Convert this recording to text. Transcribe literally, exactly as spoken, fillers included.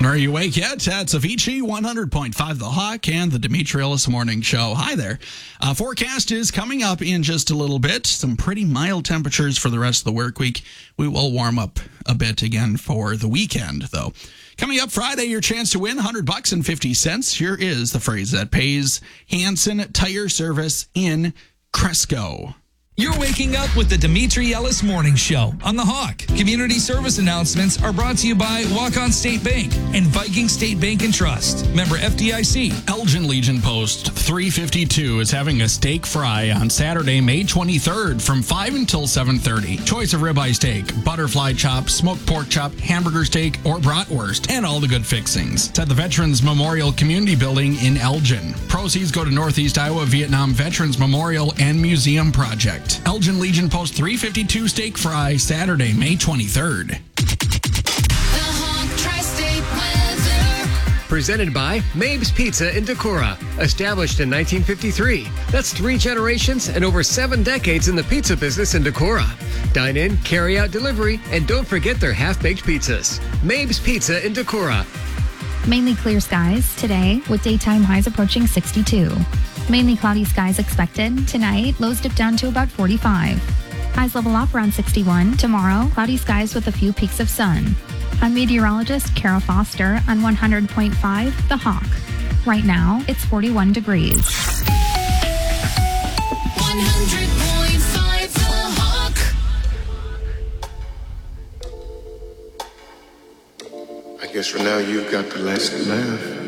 Are you awake yet? That's Avicii, one hundred point five The Hawk, and the Dimitri Ellis Morning Show. Hi there. Uh, forecast is coming up in just a little bit. Some pretty mild temperatures for the rest of the work week. We will warm up a bit again for the weekend, though. Coming up Friday, your chance to win one hundred bucks and fifty cents. Here is the phrase that pays. Hanson Tire Service in Cresco. You're waking up with the Dimitri Ellis Morning Show on The Hawk. Community service announcements are brought to you by Walk-On State Bank and Viking State Bank and Trust. Member F D I C. Elgin Legion Post three fifty-two is having a steak fry on Saturday, May twenty-third from five until seven thirty. Choice of ribeye steak, butterfly chop, smoked pork chop, hamburger steak, or bratwurst, and all the good fixings. It's at the Veterans Memorial Community Building in Elgin. Proceeds go to Northeast Iowa Vietnam Veterans Memorial and Museum Project. Elgin Legion Post three fifty-two steak fry, Saturday, May twenty-third. Presented by Mabe's Pizza in Decorah. Established in nineteen fifty-three. That's three generations and over seven decades in the pizza business in Decorah. Dine in, carry out delivery, and don't forget their half-baked pizzas. Mabe's Pizza in Decorah. Mainly clear skies today with daytime highs approaching sixty-two. Mainly cloudy skies expected. Tonight, lows dip down to about forty-five. Highs level off around sixty-one. Tomorrow, cloudy skies with a few peaks of sun. I'm meteorologist Kara Foster on one hundred point five The Hawk. Right now, it's forty-one degrees. one hundred point five The Hawk. I guess for now you've got the last laugh.